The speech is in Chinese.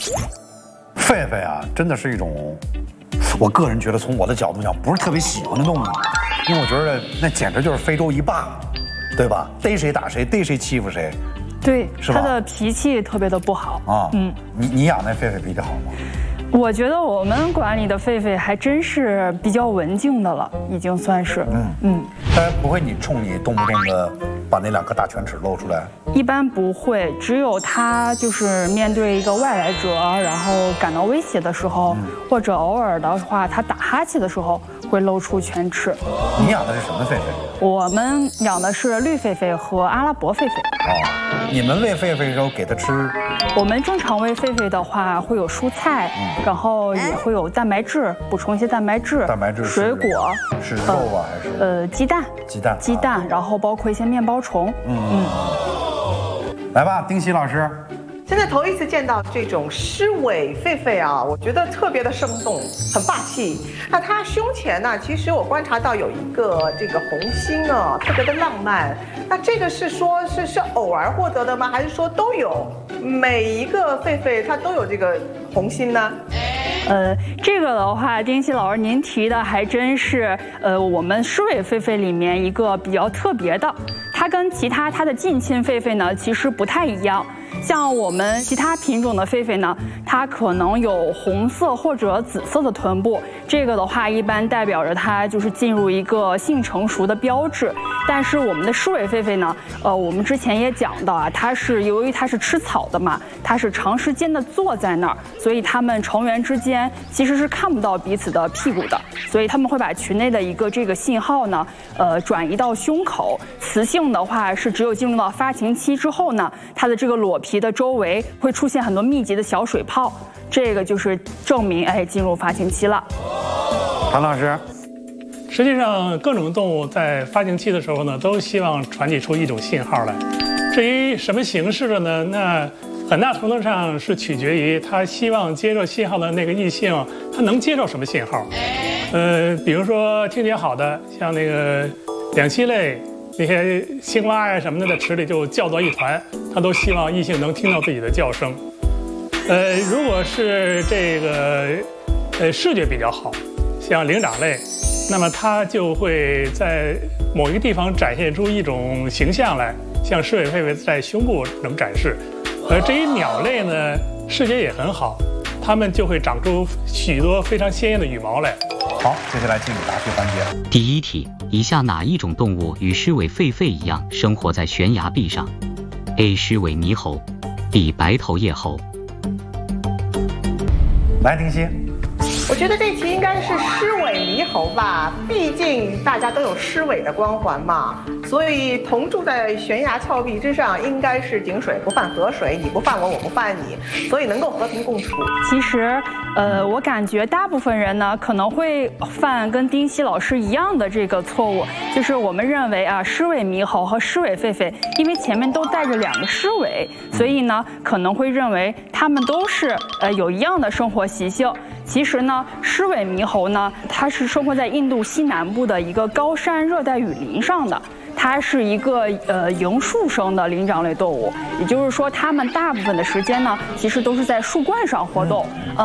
狒狒啊，真的是一种，我个人觉得从我的角度讲，不是特别喜欢的动物，因为我觉得那简直就是非洲一霸，对吧？逮谁打谁，逮谁欺负谁。 对， 是吧？ 它的脾气特别的不好啊。你养那狒狒脾气好吗？ 我觉得我们馆里的狒狒还真是比较文静的了，已经算是。 它不会冲你动不动的把那2颗大犬齿露出来？ 一般不会，只有它就是面对一个外来者，然后感到威胁的时候，或者偶尔的话，它打哈欠的时候会露出犬齿。 你养的是什么狒狒？ 我们养的是绿狒狒和阿拉伯狒狒。 哦，你们喂狒狒的时候给它吃？ 我们正常喂狒狒的话，会有蔬菜，然后也会有蛋白质，补充一些蛋白质。 蛋白质水果是肉啊还是？ 鸡蛋。鸡蛋，然后包括一些面包虫。 来吧，丁希老师。 现在头一次见到这种狮尾狒狒啊，我觉得特别的生动，很霸气。那它胸前呢，其实我观察到有一个这个红心啊，特别的浪漫。那这个是说是偶尔获得的吗？还是说都有？每一个狒狒它都有这个红心呢？ 这个的话，丁希老师您提的还真是我们狮尾狒狒里面一个比较特别的，它跟它的近亲狒狒呢其实不太一样。像我们其他品种的狒狒呢，它可能有红色或者紫色的臀部，这个的话一般代表着它就是进入一个性成熟的标志。但是我们的狮尾狒狒呢，我们之前也讲到啊，由于它是吃草的嘛，它是长时间的坐在那儿，所以它们成员之间其实是看不到彼此的屁股的，所以他们会把群内的一个这个信号呢，转移到胸口。雌性的话是只有进入到发情期之后呢，它的这个裸皮的周围会出现很多密集的小水泡，这个就是证明进入发情期了。 唐老师。 实际上，各种动物在发情期的时候呢，都希望传递出一种信号来。至于什么形式的呢？那很大程度上是取决于它希望接受信号的那个异性，它能接受什么信号。比如说听觉好的，像那个两栖类那些青蛙呀什么的，在池里就叫作一团，它都希望异性能听到自己的叫声。如果是这个视觉比较好，像灵长类。那么它就会在某一个地方展现出一种形象来，像狮尾狒狒在胸部能展示。至于鸟类呢，视觉也很好，它们就会长出许多非常鲜艳的羽毛来。 好，接下来进入答题环节。 第一题：以下哪一种动物与狮尾狒狒一样生活在悬崖壁上 ？A. 狮尾猕猴 ，B. 白头叶猴。 来，丁希。 我觉得这题应该是狮尾猕猴吧，毕竟大家都有狮尾的光环嘛，所以同住在悬崖峭壁之上，应该是井水不犯河水，你不犯我，我不犯你，所以能够和平共处。 其实，我感觉大部分人呢可能会犯跟丁希老师一样的这个错误，就是我们认为啊，狮尾猕猴和狮尾狒狒，因为前面都带着2个狮尾，所以呢可能会认为它们都是有一样的生活习性。其实呢，狮尾猕猴呢，它是生活在印度西南部的一个高山热带雨林上的。它是一个迎树生的灵长类动物，也就是说，它们大部分的时间呢，其实都是在树冠上活动。